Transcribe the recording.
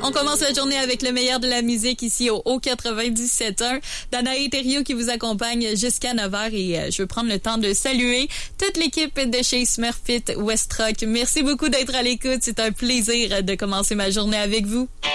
On commence la journée avec le meilleur de la musique ici au 97.1. Danae Thériault qui vous accompagne jusqu'à 9h et je veux prendre le temps de saluer toute l'équipe de chez Smurfit Westrock. Merci beaucoup d'être à l'écoute. C'est un plaisir de commencer ma journée avec vous.